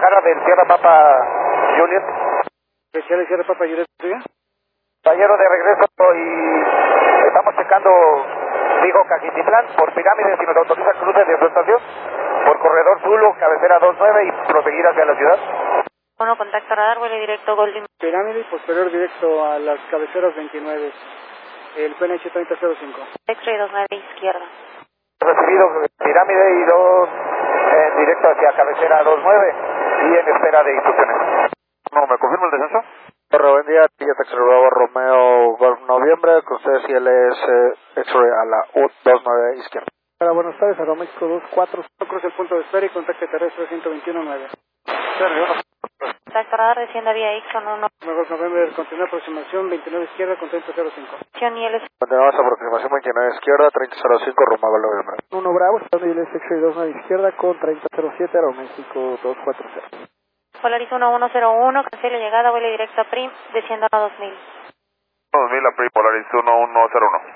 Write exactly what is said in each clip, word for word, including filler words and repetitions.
Guadalajara del Sierra Papa Juliet. Especial de Sierra Papa Juliet, ¿sí? Tallero de regreso y estamos checando Vigo Caquititlán por Pirámides y nos autoriza cruce de su estación por Corredor Zulu, cabecera dos nueve y proseguir hacia la ciudad. Bueno, contacto radar, vuelo directo Golden. Pirámides, posterior directo a las cabeceras veintinueve, el P N H treinta cero cinco. X-ray dos nueve izquierda. Recibido Pirámide y dos en directo hacia cabecera dos nueve y en espera de instrucciones. No, ¿me confirma el descenso? Correo, buen día, Tilla Taxi Bravo Romeo Golf Noviembre, con ustedes I L S X-ray a la U dos nueve izquierda. Hola, buenas tardes, Aeroméxico dos cuatro, cruce el punto de espera y contacto terrestre ciento veintiuno nueve. Contacto radar, descienda vía Ixon uno. Golf November, continúa aproximación veintinueve izquierda con treinta cero cinco. I L S. Continuamos aproximación veintinueve izquierda, treinta cero cinco, rumbo a Golf Noviembre. uno Bravo, estando I L S X-ray dos nueve izquierda con treinta cero siete, Aeroméxico dos cuatro cero. Polaris uno uno cero uno, cancele llegada, vuelo directo a Prim, descienda a dos mil. dos mil a Prim, Polaris uno uno cero uno.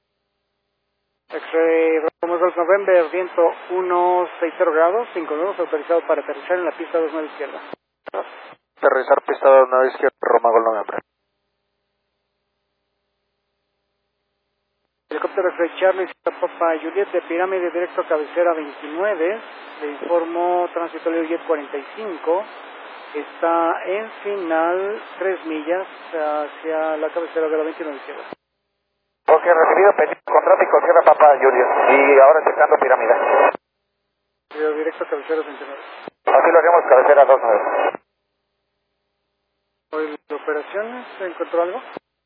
X-ray Romeo Golf November, viento ciento sesenta grados, cinco nudos, autorizado para aterrizar en la pista dos nueve izquierda. Aterrizar pista dos nueve izquierda, Roma Golf Noviembre. Helicóptero X-ray Charlie, Papa Juliet de Pirámide directo a cabecera veintinueve, le informo tránsito Leo Jet cuarenta y cinco, está en final tres millas hacia la cabecera de la veintinueve izquierda. Ok, recibido pendiente con tráfico Sierra Papa Juliet y ahora checando Pirámide. Leo directo a cabecera veintinueve. Así lo haremos, cabecera dos nueve. Hoy de operaciones, ¿encontró algo?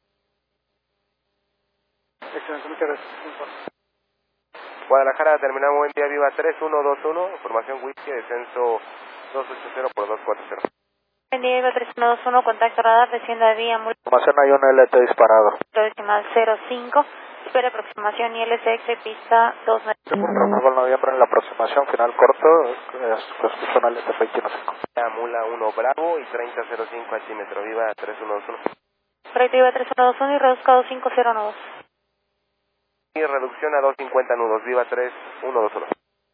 Excelente, muchas gracias. Guadalajara, terminamos buen día, Viva tres uno dos uno, formación Whisky, descenso dos ochenta por dos cuatro cero. Buen día, Viva tres uno dos uno, contacto radar, descienda vía Mul. Formación hay un L T disparado. Decimal cero cinco, espera aproximación I L S X, pista dos nueve. Roma Golf Noviembre en la aproximación final corto, escucho un L T veintiuno cinco. Mula uno Bravo y treinta cero cinco altímetro, Viva tres uno dos uno. Proyecto Viva tres uno dos uno y reduzca dos cinco cero nudos. Y reducción a doscientos cincuenta nudos, Viva tres uno dos uno.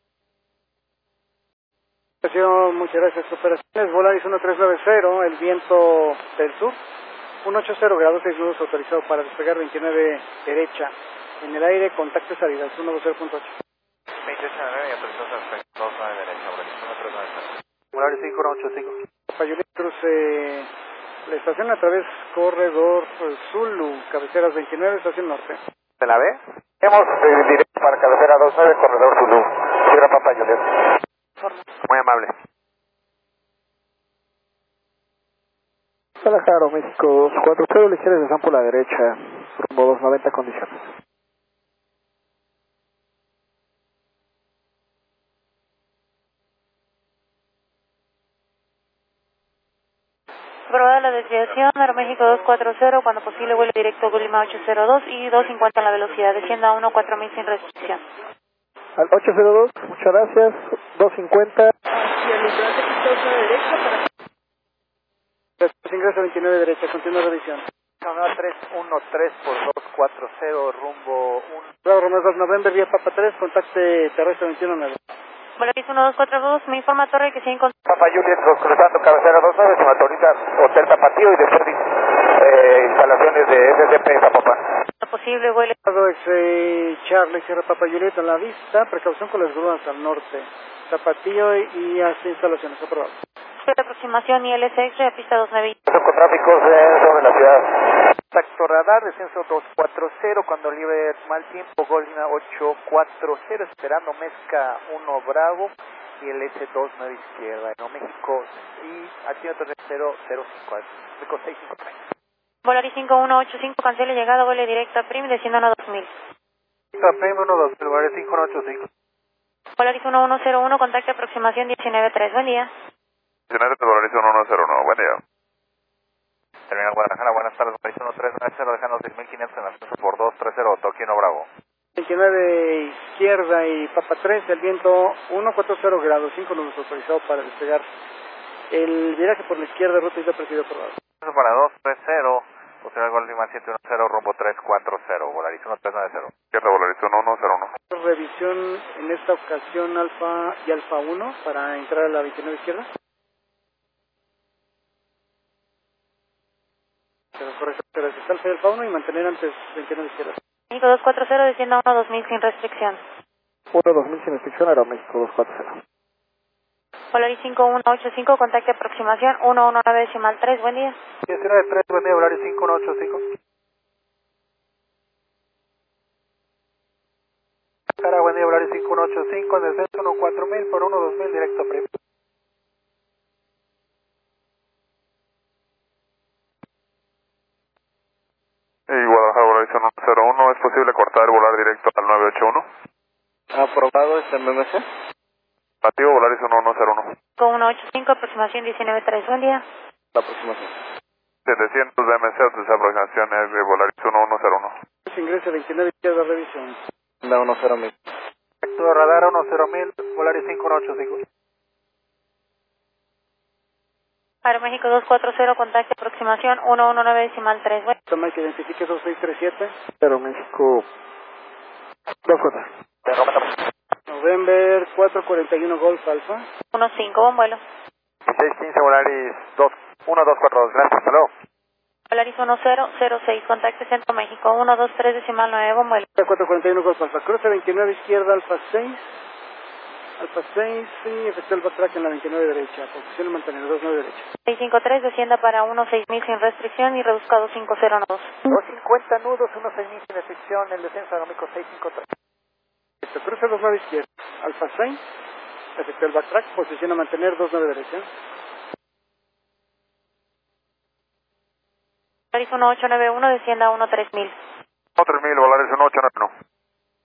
Muchas gracias. Operaciones Volaris uno tres nueve cero, el viento del sur, ciento ochenta grados, seis nudos, autorizado para despegar veintinueve derecha. En el aire, contacto de salida, ciento doce punto ocho. veintiocho nueve y autorizado para dos nueve derecha, uno tres nueve cero. Volaris cinco uno ocho cinco. Payolín cruce la estación a través Corredor Zulu, cabeceras veintinueve, estación norte. ¿Se la ve? Hemos eh, directo para cabecera dos nueve, Corredor Zulu, Sierra Papa Juliet. Muy amable. Guadalajara, México dos cuatro cero, ligeras de por la derecha, rumbo dos noventa condiciones. Aprobada la desviación, Aeroméxico dos cuatro cero, cuando posible vuelo directo Gulima ocho cero dos y dos cincuenta en la velocidad, descienda a uno cuatro mil sin restricción. Al ocho cero dos, muchas gracias, dos cincuenta. Y el umbral de pista dos nueve derecha para... Ingreso veintinueve derecha, continúa revisión. tres uno tres por dos cuatro cero, rumbo uno. Bravo, Romeo dos November, vía Papa tres, contacte terrestre veintiuno nueve. Volaris uno dos cuatro dos, me informa Torre que se encontró... Papa Juliet cruzando cabecera dos nueve, se me autoriza Hotel Tapatío y después eh, instalaciones de S S P Zapopan. Posible vuelo... X Charlie, Sierra Papa Juliet a la vista, precaución con las grúas al norte. Tapatío y hacia instalaciones, aprobado. Espera aproximación I L S X a pista dos nueve. Con tráficos eh, sobre la ciudad. Contacto radar, descenso dos cuatro cero, cuando libre mal tiempo, Golina ocho cuatro cero, esperando Mezca uno Bravo y el S dos nueve izquierda, en México y altímetro cero cero cinco, México seis cinco tres. Volaris cinco uno ocho cinco, cancele llegada, vuelo directo a Prim, desciendo a dos mil. Prim uno dos, Volaris cinco uno ocho cinco. Volaris uno uno cero uno, contacto aproximación diecinueve tres, buen día. diecinueve tres, Volaris uno uno cero uno, buen día. Terminal Guadalajara, buenas tardes, Volaris uno tres nueve cero, dejando seis mil quinientos en ascenso por dos tres cero, Tokio uno Bravo. veintinueve izquierda y Papa tres, el viento ciento cuarenta grados, cinco nudos autorizado para despegar. El viraje por la izquierda, ruta isla presidido por lado. Para dos tres cero, posterior Golf Lima siete uno cero, rumbo tres cuatro cero, Volaris uno tres nueve cero. Izquierda, Volaris uno uno cero uno. Revisión en esta ocasión Alfa y Alfa uno para entrar a la veintinueve izquierda. X Alfa y Alfa uno y mantener antes veintinueve izquierda. México dos cuatro cero, descienda uno dos mil sin restricción. uno dos mil sin restricción, Aeroméxico dos cuatro cero. Polaris cinco uno ocho cinco, contacto aproximación uno uno nueve decimal tres, buen día. diecinueve tres, buen día, Volaris cinco uno ocho cinco. Cara, buen día, Volaris cinco uno ocho cinco, en descenso uno cuatro mil por uno dos mil, directo a Prim. Y Guadalajara, Volaris uno cero uno, ¿es posible cortar y volar directo al nueve ocho uno? ¿Aprobado este M M C? Nativo, Volaris uno uno cero uno. cinco uno ocho cinco, aproximación diecinueve tres, buen día. La aproximación. setecientos de M C, esa aproximación es de Volaris uno uno cero uno. Ingresa veintinueve izquierda, revisión. Da uno cero mil. Directo radar uno cero mil, Volaris cinco uno ocho cinco. Aeroméxico dos cuatro cero, contacto aproximación uno uno nueve decimal tres, buen día. Toma que identifique dos seis tres siete. Aeroméxico dos cuatro. November cuatro cuarenta y uno Golf Alfa. uno cinco, buen vuelo. seis quince, Volaris uno dos cuatro dos, gracias, hasta luego. Polaris uno cero cero seis, contacto Centro México uno dos tres decimal nueve, buen vuelo. cuatro cuarenta y uno Golf Alfa. Cruce veintinueve izquierda, Alfa seis. Alfa seis y efectúa el backtrack en la veintinueve derecha. Posición mantener dos nueve derecha. seis cinco tres, descienda para uno seis mil sin restricción y reduzca dos cinco cero dos. dos cincuenta nudos, uno seis mil sin restricción, el descenso aeroméxico seis cinco tres. Este, cruce dos nueve izquierda. Alfa seis. Efectúa el backtrack. Posición a mantener dos nueve derecha. Polaris uno ocho nueve uno, descienda uno tres mil. uno tres mil, Volaris uno ocho nueve uno.